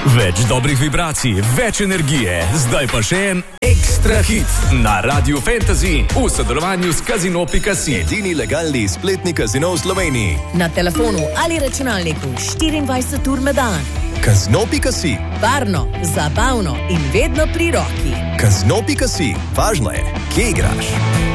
Več dobrih vibracij, več energije, zdaj pa še en ekstra hit na Radio Fantasy v sodelovanju s Casino.si. Edini legalni spletni kazino v Sloveniji. Na telefonu ali računalniku 24 ur na dan. Casino.si. Varno, zabavno in vedno pri roki. Casino.si. Važno je, kje igraš.